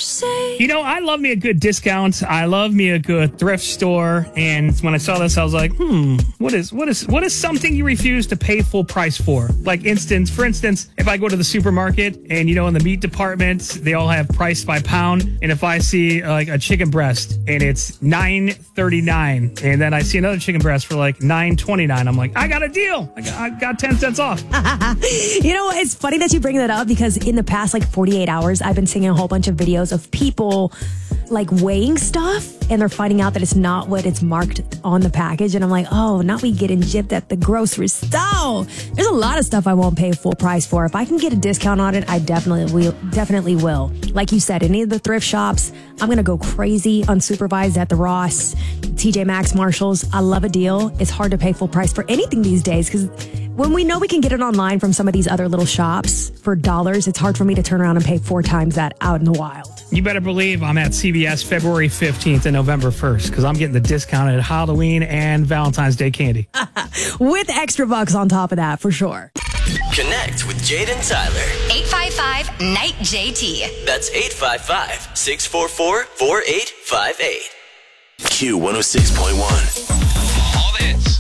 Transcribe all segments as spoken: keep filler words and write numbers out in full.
say. You know, I love me a good discount. I love me a good thrift store. And when I saw this, I was like, hmm, what is what is what is something you refuse to pay full price for? Like instance, for instance, if I go to the supermarket and, you know, in the meat department, they all have priced by pound. And if I see uh, like a chicken breast and it's nine thirty-nine, and then I see another chicken breast for like nine twenty-nine, I'm like, I got a deal. I got, I got ten cents off. You know, it's funny that you bring that up because in the past like forty-eight hours, I've been seeing a whole bunch of videos of people like weighing stuff and they're finding out that it's not what it's marked on the package. And I'm like, oh, now we getting gypped at the grocery store. There's a lot of stuff I won't pay full price for. If I can get a discount on it, I definitely will. Definitely will. Like you said, any of the thrift shops, I'm going to go crazy unsupervised at the Ross, T J Maxx, Marshalls. I love a deal. It's hard to pay full price for anything these days because when we know we can get it online from some of these other little shops for dollars, it's hard for me to turn around and pay four times that out in the wild. You better believe I'm at C V S February fifteenth and November first because I'm getting the discounted Halloween and Valentine's Day candy. With extra bucks on top of that, for sure. Connect with Jade and Tyler. eight five five, N I G H J T. That's eight five five, six four four, four eight five eight. Q one oh six point one. All the hits.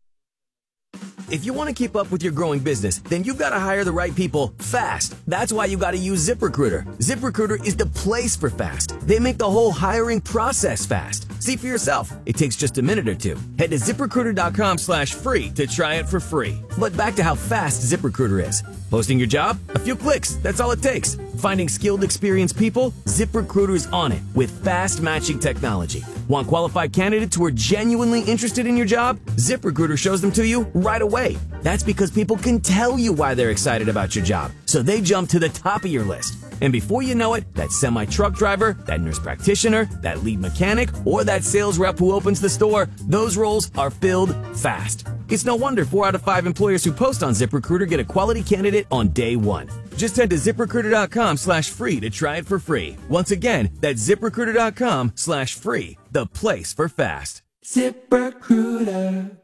If you want to keep up with your growing business, then you've got to hire the right people fast. That's why you got to use ZipRecruiter. ZipRecruiter is the place for fast. They make the whole hiring process fast. See for yourself. It takes just a minute or two. Head to ZipRecruiter.com slash free to try it for free. But back to how fast ZipRecruiter is. Posting your job? A few clicks. That's all it takes. Finding skilled, experienced people? ZipRecruiter's on it with fast matching technology. Want qualified candidates who are genuinely interested in your job? ZipRecruiter shows them to you right away. That's because people can tell you why they're excited about your job, so they jump to the top of your list. And before you know it, that semi-truck driver, that nurse practitioner, that lead mechanic, or that sales rep who opens the store, those roles are filled fast. It's no wonder four out of five employers who post on ZipRecruiter get a quality candidate on day one. Just head to ZipRecruiter.com slash free to try it for free. Once again, that's ZipRecruiter.com slash free, the place for fast. ZipRecruiter.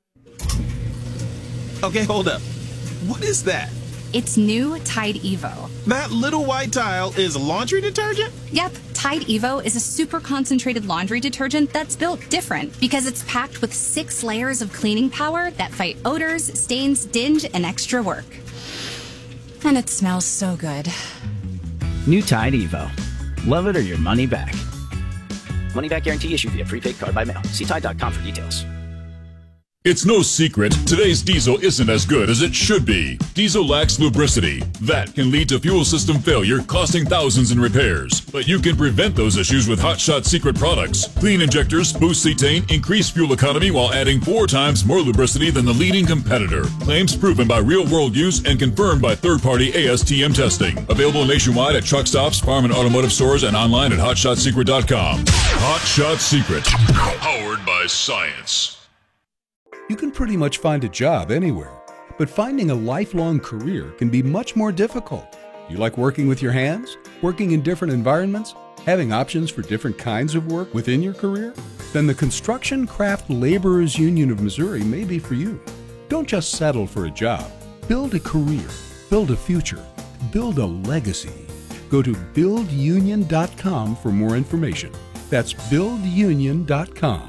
Okay, hold up. What is that? It's new Tide Evo. That little white tile is laundry detergent? Yep, Tide Evo is a super concentrated laundry detergent that's built different because it's packed with six layers of cleaning power that fight odors, stains, dinge, and extra work. And it smells so good. New Tide Evo. Love it or your money back. Money back guarantee issued via prepaid card by mail. See Tide dot com for details. It's no secret, today's diesel isn't as good as it should be. Diesel lacks lubricity. That can lead to fuel system failure, costing thousands in repairs. But you can prevent those issues with Hot Shot Secret products. Clean injectors, boost cetane, increase fuel economy while adding four times more lubricity than the leading competitor. Claims proven by real-world use and confirmed by third-party A S T M testing. Available nationwide at truck stops, farm and automotive stores, and online at hot shot secret dot com. Hot Shot Secret. Powered by science. You can pretty much find a job anywhere, but finding a lifelong career can be much more difficult. You like working with your hands? Working in different environments? Having options for different kinds of work within your career? Then the Construction Craft Laborers Union of Missouri may be for you. Don't just settle for a job. Build a career. Build a future. Build a legacy. Go to build union dot com for more information. That's build union dot com.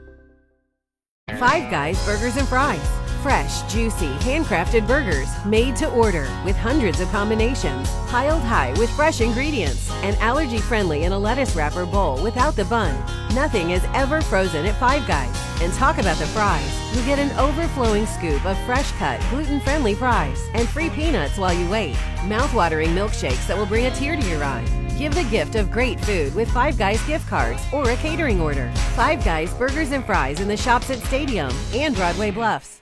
Five Guys Burgers and Fries. Fresh, juicy, handcrafted burgers made to order with hundreds of combinations, piled high with fresh ingredients, and allergy-friendly in a lettuce wrapper bowl without the bun. Nothing is ever frozen at Five Guys. And talk about the fries. You get an overflowing scoop of fresh-cut, gluten-friendly fries and free peanuts while you wait. Mouth-watering milkshakes that will bring a tear to your eye. Give the gift of great food with Five Guys gift cards or a catering order. Five Guys Burgers and Fries in the shops at Stadium and Broadway Bluffs.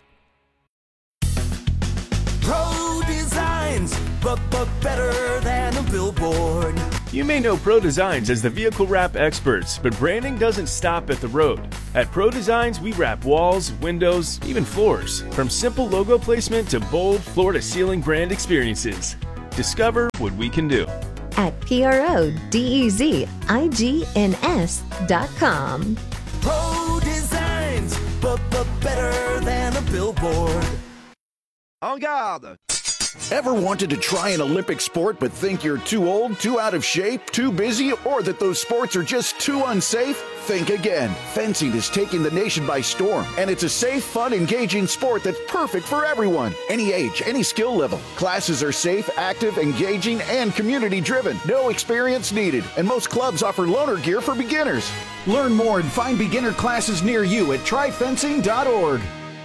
Pro Designs, but, but better than a billboard. You may know Pro Designs as the vehicle wrap experts, but branding doesn't stop at the road. At Pro Designs, we wrap walls, windows, even floors. From simple logo placement to bold floor-to-ceiling brand experiences. Discover what we can do at P R O D E Z I G N S dot com. Pro Designs, but, but better than a billboard. En garde! Ever wanted to try an Olympic sport but think you're too old, too out of shape, too busy, or that those sports are just too unsafe? Think again. Fencing is taking the nation by storm, and it's a safe, fun, engaging sport that's perfect for everyone. Any age, any skill level. Classes are safe, active, engaging, and community-driven. No experience needed, and most clubs offer loaner gear for beginners. Learn more and find beginner classes near you at try fencing dot org.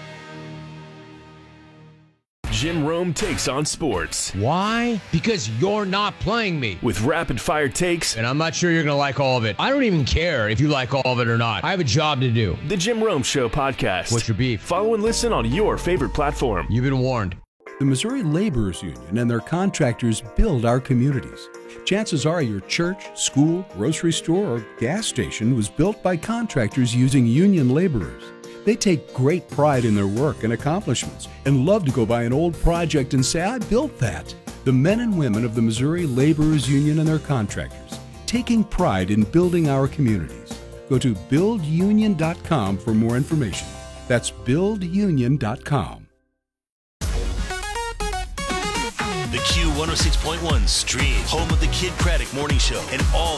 Jim Rome takes on sports. Why? Because you're not playing me. With rapid fire takes. And I'm not sure you're going to like all of it. I don't even care if you like all of it or not. I have a job to do. The Jim Rome Show podcast. What's your beef? Follow and listen on your favorite platform. You've been warned. The Missouri Laborers Union and their contractors build our communities. Chances are your church, school, grocery store, or gas station was built by contractors using union laborers. They take great pride in their work and accomplishments and love to go by an old project and say, I built that. The men and women of the Missouri Laborers Union and their contractors, taking pride in building our communities. Go to build union dot com for more information. That's build union dot com. The Q one oh six point one Stream, home of the Kid Craddock Morning Show and all